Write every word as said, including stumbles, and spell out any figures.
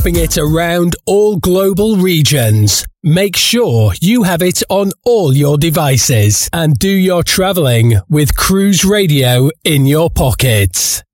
dropping it around all global regions. Make sure you have it on all your devices and do your traveling with Cruise Radio in your pockets.